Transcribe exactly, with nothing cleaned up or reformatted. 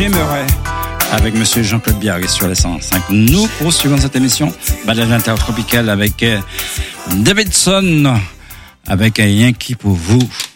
J'aimerais, avec Monsieur Jean-Claude Biarritz sur les cent cinq. Nous poursuivons cette émission, Balade intertropicale avec Davidson, avec un Yankee pour vous.